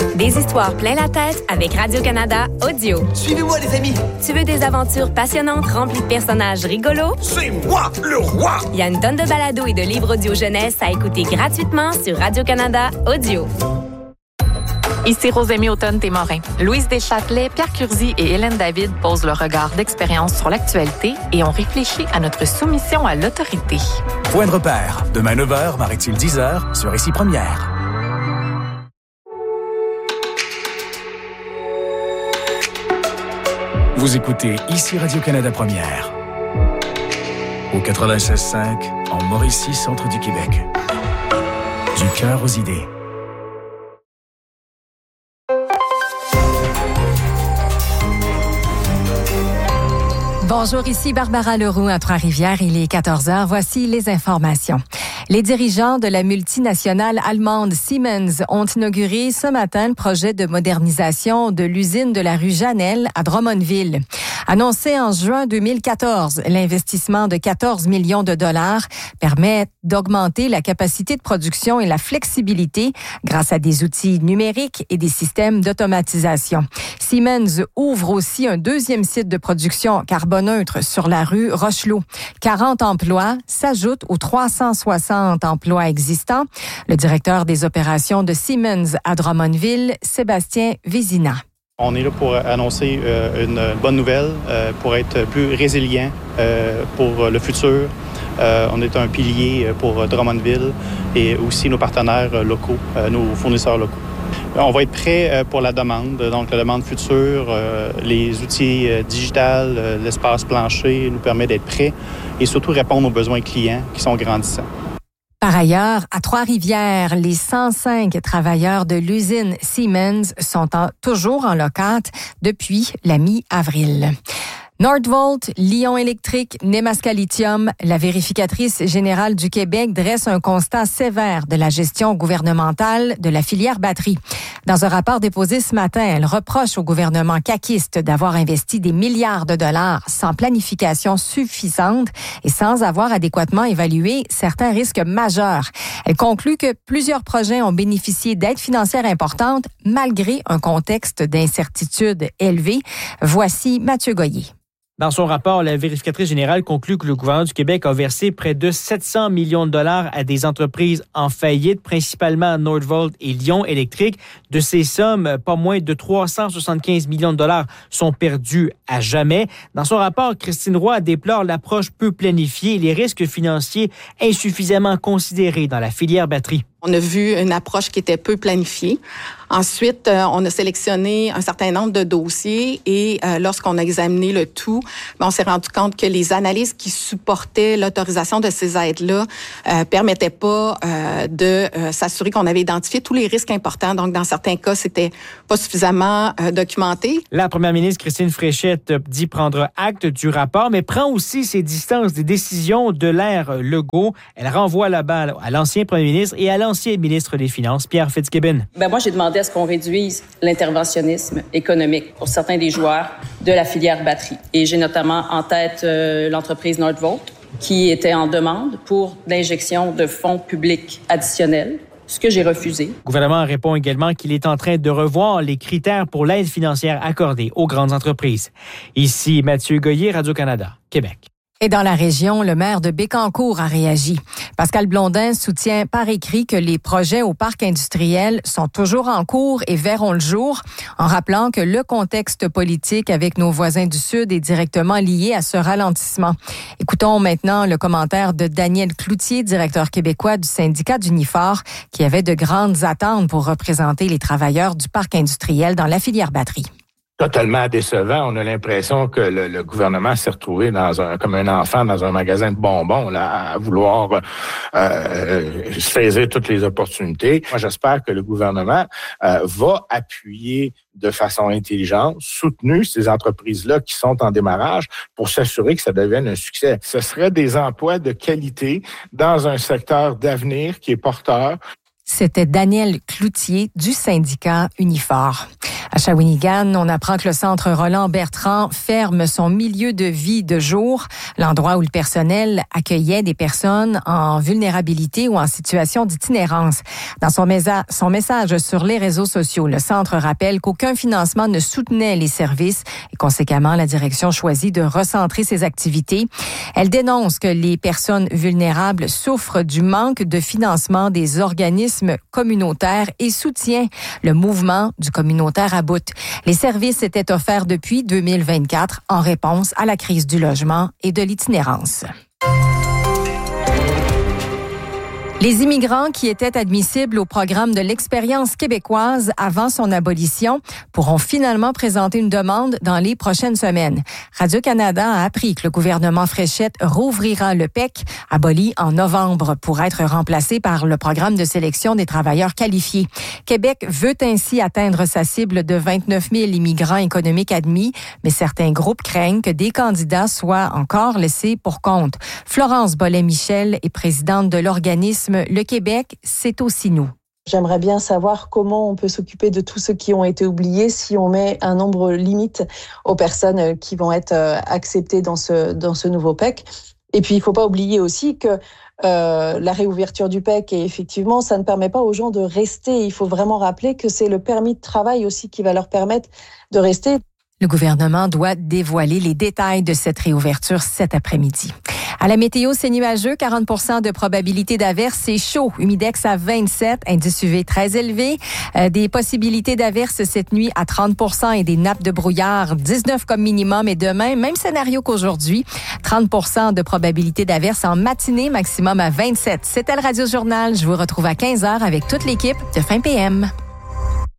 Des histoires plein la tête avec Radio-Canada Audio. Suivez-moi, les amis! Tu veux des aventures passionnantes remplies de personnages rigolos? C'est moi, le roi! Il y a une tonne de balados et de livres audio jeunesse à écouter gratuitement sur Radio-Canada Audio. Ici Rosémie Automne-Témorin. Louise Deschâtelet, Pierre Curzi et Hélène David posent leur regard d'expérience sur l'actualité et ont réfléchi à notre soumission à l'autorité. Point de repère. Demain 9h, Marie-Tulle 10h, sur Ici Première. Vous écoutez Ici Radio-Canada Première. Au 96.5, en Mauricie, centre du Québec. Du cœur aux idées. Bonjour, ici Barbara Leroux à Trois-Rivières. Il est 14h. Voici les informations. Les dirigeants de la multinationale allemande Siemens ont inauguré ce matin le projet de modernisation de l'usine de la rue Janel à Drummondville. Annoncé en juin 2014, l'investissement de 14 millions de dollars permet d'augmenter la capacité de production et la flexibilité grâce à des outils numériques et des systèmes d'automatisation. Siemens ouvre aussi un deuxième site de production carboneutre sur la rue Rochelot. 40 emplois s'ajoutent aux 360 emplois existants. Le directeur des opérations de Siemens à Drummondville, Sébastien Vézina. On est là pour annoncer une bonne nouvelle, pour être plus résilient pour le futur. On est un pilier pour Drummondville et aussi nos partenaires locaux, nos fournisseurs locaux. On va être prêt pour la demande, donc la demande future. Les outils digitales, l'espace plancher nous permet d'être prêts et surtout répondre aux besoins clients qui sont grandissants. Par ailleurs, à Trois-Rivières, les 105 travailleurs de l'usine Siemens sont toujours en locate depuis la mi-avril. Nordvolt, Lion Électrique, Nemaska Lithium, la vérificatrice générale du Québec dresse un constat sévère de la gestion gouvernementale de la filière batterie. Dans un rapport déposé ce matin, elle reproche au gouvernement caquiste d'avoir investi des milliards de dollars sans planification suffisante et sans avoir adéquatement évalué certains risques majeurs. Elle conclut que plusieurs projets ont bénéficié d'aides financières importantes malgré un contexte d'incertitude élevé. Voici Mathieu Goyer. Dans son rapport, la vérificatrice générale conclut que le gouvernement du Québec a versé près de 700 millions de dollars à des entreprises en faillite, principalement Nordvolt et Lion Électrique. De ces sommes, pas moins de 375 millions de dollars sont perdus à jamais. Dans son rapport, Christine Roy déplore l'approche peu planifiée et les risques financiers insuffisamment considérés dans la filière batterie. On a vu une approche qui était peu planifiée. Ensuite, on a sélectionné un certain nombre de dossiers et lorsqu'on a examiné le tout, on s'est rendu compte que les analyses qui supportaient l'autorisation de ces aides-là permettaient pas de s'assurer qu'on avait identifié tous les risques importants. Donc, dans certains cas, c'était pas suffisamment documenté. La première ministre Christine Fréchette dit prendre acte du rapport, mais prend aussi ses distances des décisions de l'ère Legault. Elle renvoie la balle à l'ancien premier ministre et à l'ancien ministre des Finances, Pierre Fitzgibbon. Moi, j'ai demandé à ce qu'on réduise l'interventionnisme économique pour certains des joueurs de la filière batterie. Et j'ai notamment en tête l'entreprise Nordvolt, qui était en demande pour l'injection de fonds publics additionnels, ce que j'ai refusé. Le gouvernement répond également qu'il est en train de revoir les critères pour l'aide financière accordée aux grandes entreprises. Ici Mathieu Goyer, Radio-Canada, Québec. Et dans la région, le maire de Bécancour a réagi. Pascal Blondin soutient par écrit que les projets au parc industriel sont toujours en cours et verront le jour, en rappelant que le contexte politique avec nos voisins du Sud est directement lié à ce ralentissement. Écoutons maintenant le commentaire de Daniel Cloutier, directeur québécois du syndicat d'Unifor, qui avait de grandes attentes pour représenter les travailleurs du parc industriel dans la filière batterie. Totalement décevant. On a l'impression que le gouvernement s'est retrouvé comme un enfant dans un magasin de bonbons, là, à vouloir saisir toutes les opportunités. Moi, j'espère que le gouvernement va appuyer de façon intelligente, soutenue ces entreprises-là qui sont en démarrage pour s'assurer que ça devienne un succès. Ce serait des emplois de qualité dans un secteur d'avenir qui est porteur. C'était Daniel Cloutier du syndicat Unifor. À Shawinigan, on apprend que le centre Roland Bertrand ferme son milieu de vie de jour, l'endroit où le personnel accueillait des personnes en vulnérabilité ou en situation d'itinérance. Dans son message sur les réseaux sociaux, le centre rappelle qu'aucun financement ne soutenait les services et conséquemment, la direction choisit de recentrer ses activités. Elle dénonce que les personnes vulnérables souffrent du manque de financement des organismes communautaires et soutient le mouvement du communautaire à bout. Les services étaient offerts depuis 2024 en réponse à la crise du logement et de l'itinérance. Les immigrants qui étaient admissibles au programme de l'expérience québécoise avant son abolition pourront finalement présenter une demande dans les prochaines semaines. Radio-Canada a appris que le gouvernement Fréchette rouvrira le PEQ, aboli en novembre, pour être remplacé par le programme de sélection des travailleurs qualifiés. Québec veut ainsi atteindre sa cible de 29 000 immigrants économiques admis, mais certains groupes craignent que des candidats soient encore laissés pour compte. Florence Bollet-Michel est présidente de l'organisme Le Québec, c'est aussi nous. J'aimerais bien savoir comment on peut s'occuper de tous ceux qui ont été oubliés si on met un nombre limite aux personnes qui vont être acceptées dans ce nouveau PEQ. Et puis, il ne faut pas oublier aussi que la réouverture du PEQ, et effectivement, ça ne permet pas aux gens de rester. Il faut vraiment rappeler que c'est le permis de travail aussi qui va leur permettre de rester. Le gouvernement doit dévoiler les détails de cette réouverture cet après-midi. À la météo, c'est nuageux, 40% de probabilité d'averse. C'est chaud, humidex à 27, indice UV très élevé. Des possibilités d'averse cette nuit à 30% et des nappes de brouillard, 19 comme minimum. Et demain, même scénario qu'aujourd'hui, 30% de probabilité d'averse en matinée, maximum à 27. C'était le Radio Journal. Je vous retrouve à 15h avec toute l'équipe de Fin PM.